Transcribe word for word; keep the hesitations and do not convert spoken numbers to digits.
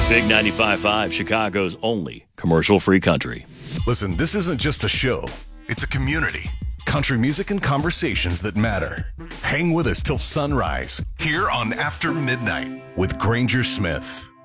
Big ninety-five point five, Chicago's only commercial-free country. Listen, this isn't just a show. It's a community. Country music and conversations that matter. Hang with us till sunrise here on After Midnight with Granger Smith.